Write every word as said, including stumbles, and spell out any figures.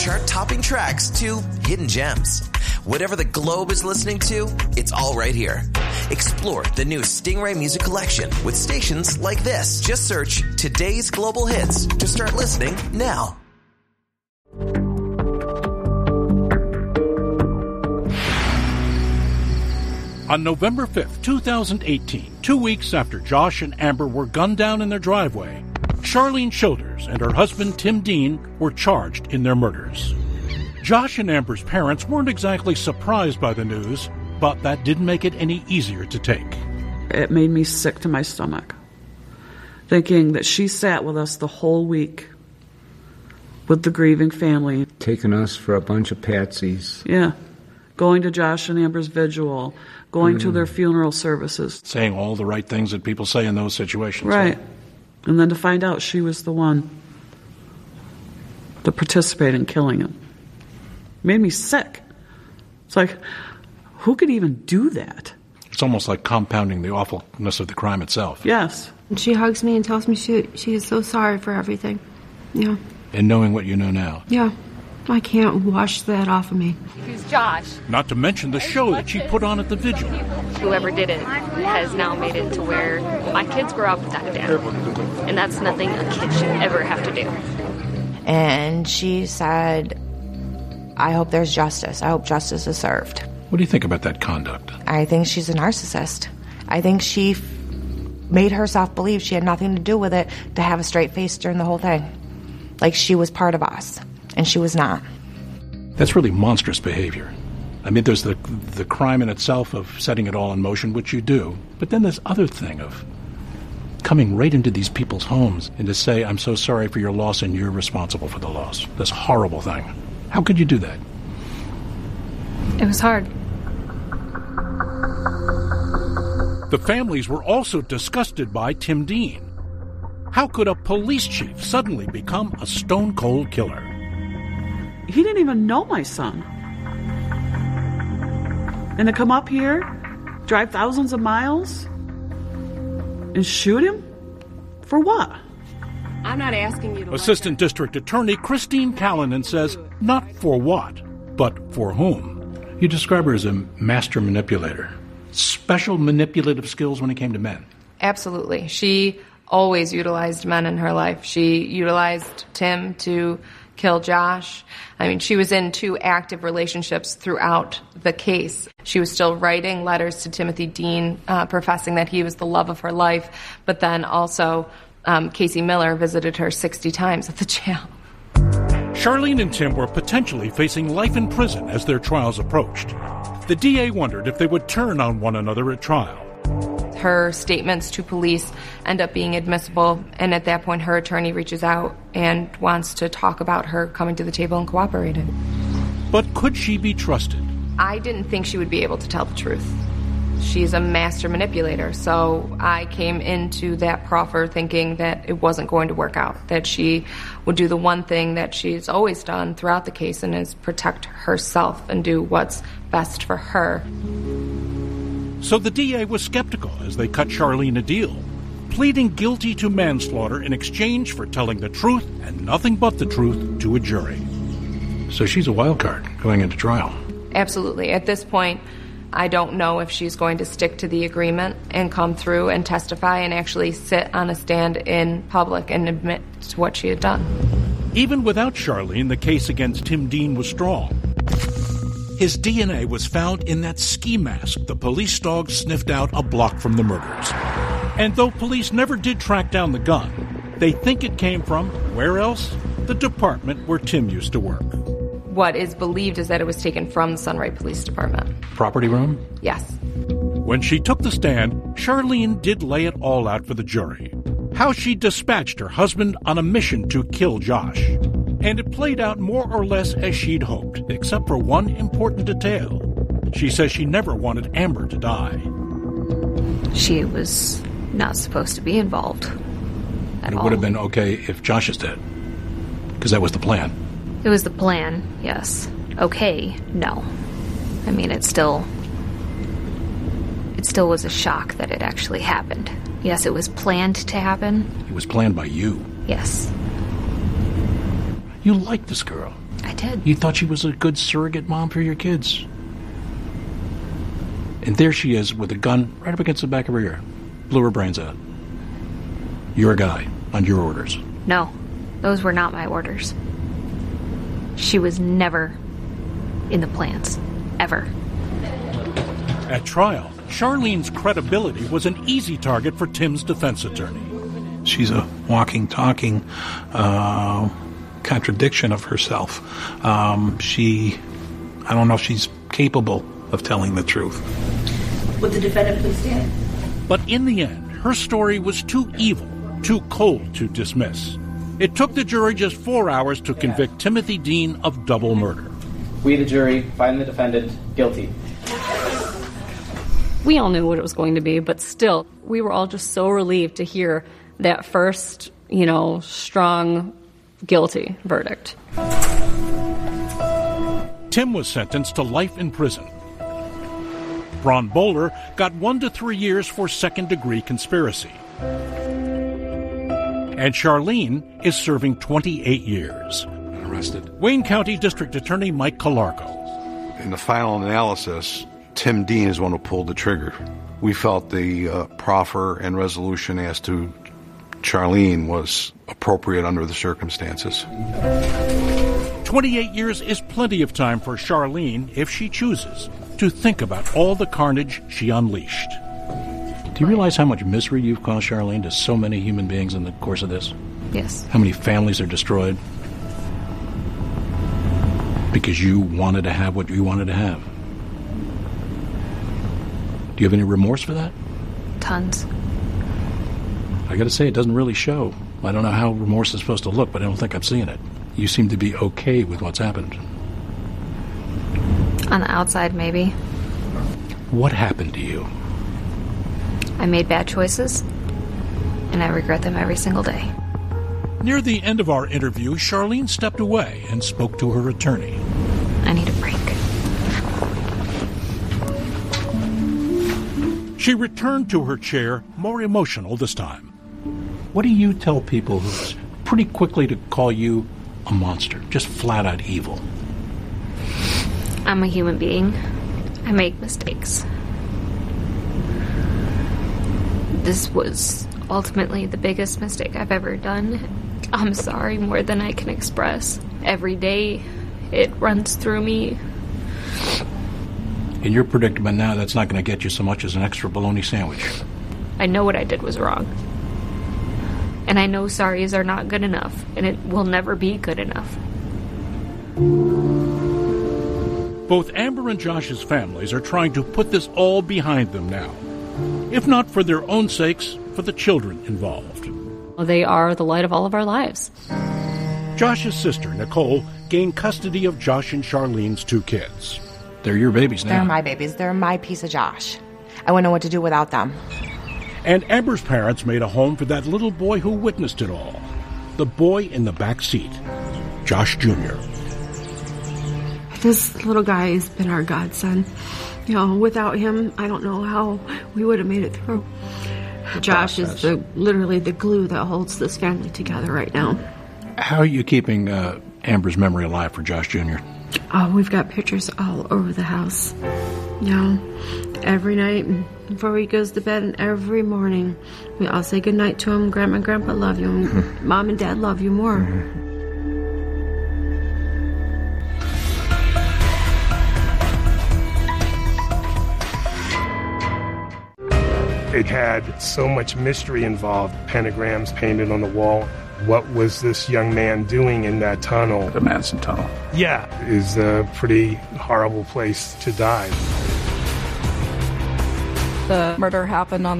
chart-topping tracks to hidden gems. Whatever the globe is listening to, it's all right here. Explore the new Stingray Music Collection with stations like this. Just search Today's Global Hits to start listening now. On November fifth, twenty eighteen, two weeks after Josh and Amber were gunned down in their driveway, Charlene Childers and her husband Tim Dean were charged in their murders. Josh and Amber's parents weren't exactly surprised by the news, but that didn't make it any easier to take. It made me sick to my stomach, thinking that she sat with us the whole week with the grieving family. Taking us for a bunch of patsies. Yeah. Going to Josh and Amber's vigil, going mm. to their funeral services. Saying all the right things that people say in those situations. Right. And then to find out she was the one to participate in killing him. Made me sick. It's like, who could even do that? It's almost like compounding the awfulness of the crime itself. Yes. And she hugs me and tells me she she is so sorry for everything. Yeah. And knowing what you know now. Yeah. I can't wash that off of me. Who's Josh? Not to mention the show that she put on at the vigil. Whoever did it has now made it to where my kids grow up without a dad. And that's nothing a kid should ever have to do. And she said, I hope there's justice. I hope justice is served. What do you think about that conduct? I think she's a narcissist. I think she f- made herself believe she had nothing to do with it to have a straight face during the whole thing. Like she was part of us, and she was not. That's really monstrous behavior. I mean, there's the the crime in itself of setting it all in motion, which you do, but then this other thing of coming right into these people's homes and to say, I'm so sorry for your loss and you're responsible for the loss. This horrible thing. How could you do that? It was hard. The families were also disgusted by Tim Dean. How could a police chief suddenly become a stone-cold killer? He didn't even know my son. And to come up here, drive thousands of miles, and shoot him? For what? I'm not asking you to... Assistant District Attorney Christine Callanan says, not for what, but for whom. You describe her as a master manipulator. Special manipulative skills when it came to men. Absolutely. She always utilized men in her life. She utilized Tim to kill Josh. I mean, she was in two active relationships throughout the case. She was still writing letters to Timothy Dean, uh, professing that he was the love of her life, but then also um, Casey Miller visited her sixty times at the jail. Charlene and Tim were potentially facing life in prison as their trials approached. The D A wondered if they would turn on one another at trial. Her statements to police end up being admissible, and at that point her attorney reaches out and wants to talk about her coming to the table and cooperating. But could she be trusted? I didn't think she would be able to tell the truth. She's a master manipulator, so I came into that proffer thinking that it wasn't going to work out, that she would do the one thing that she's always done throughout the case, and is protect herself and do what's best for her. So the D A was skeptical as they cut Charlene a deal, pleading guilty to manslaughter in exchange for telling the truth and nothing but the truth to a jury. So she's a wild card going into trial. Absolutely. At this point, I don't know if she's going to stick to the agreement and come through and testify and actually sit on a stand in public and admit to what she had done. Even without Charlene, the case against Tim Dean was strong. His D N A was found in that ski mask the police dog sniffed out a block from the murders. And though police never did track down the gun, they think it came from, where else? The department where Tim used to work. What is believed is that it was taken from the Sunray Police Department. Property room? Yes. When she took the stand, Charlene did lay it all out for the jury. How she dispatched her husband on a mission to kill Josh. And it played out more or less as she'd hoped, except for one important detail. She says she never wanted Amber to die. She was not supposed to be involved at It all. would have been okay if Josh is dead, because that was the plan. It was the plan, yes. Okay, no. I mean, it still... It still was a shock that it actually happened. Yes, it was planned to happen. It was planned by you. Yes. You like this girl. I did. You thought she was a good surrogate mom for your kids. And there she is with a gun right up against the back of her ear. Blew her brains out. You're a guy on your orders. No, those were not my orders. She was never in the plans. Ever. At trial, Charlene's credibility was an easy target for Tim's defense attorney. She's a walking, talking uh, contradiction of herself. Um, she, I don't know if she's capable of telling the truth. Would the defendant please stand? But in the end, her story was too evil, too cold to dismiss. It took the jury just four hours to convict Timothy Dean of double murder. We, the jury, find the defendant guilty. We all knew what it was going to be, but still, we were all just so relieved to hear that first, you know, strong guilty verdict. Tim was sentenced to life in prison. Bron Bowler got one to three years for second-degree conspiracy. And Charlene is serving twenty-eight years. Arrested. Wayne County District Attorney Mike Calarco. In the final analysis, Tim Dean is the one who pulled the trigger. We felt the uh, proffer and resolution as to Charlene was appropriate under the circumstances. twenty-eight years is plenty of time for Charlene, if she chooses, to think about all the carnage she unleashed. Do you realize how much misery you've caused, Charlene, to so many human beings in the course of this? Yes. How many families are destroyed? Because you wanted to have what you wanted to have. Do you have any remorse for that? Tons. I gotta say, it doesn't really show. I don't know how remorse is supposed to look, but I don't think I'm seeing it. You seem to be okay with what's happened. On the outside, maybe. What happened to you? I made bad choices, and I regret them every single day. Near the end of our interview, Charlene stepped away and spoke to her attorney. I need a break. She returned to her chair, more emotional this time. What do you tell people who's pretty quickly to call you a monster, just flat-out evil? I'm a human being. I make mistakes. This was ultimately the biggest mistake I've ever done. I'm sorry more than I can express. Every day, it runs through me. In your predicament now, that's not going to get you so much as an extra bologna sandwich. I know what I did was wrong. And I know sorries are not good enough, and it will never be good enough. Both Amber and Josh's families are trying to put this all behind them now. If not for their own sakes, for the children involved. They are the light of all of our lives. Josh's sister, Nicole, gained custody of Josh and Charlene's two kids. They're your babies now. They're my babies. They're my piece of Josh. I wouldn't know what to do without them. And Amber's parents made a home for that little boy who witnessed it all. The boy in the back seat, Josh Junior This little guy has been our godson. You know, without him, I don't know how we would have made it through. The Josh process. Is the literally the glue that holds this family together right now. How are you keeping uh, Amber's memory alive for Josh Junior? Oh, we've got pictures all over the house. You know, every night before he goes to bed and every morning, we all say goodnight to him. Grandma and Grandpa love you. And Mom and Dad love you more. Mm-hmm. It had so much mystery involved. Pentagrams painted on the wall. What was this young man doing in that tunnel? The Madison Tunnel. Yeah, is a pretty horrible place to die. The murder happened on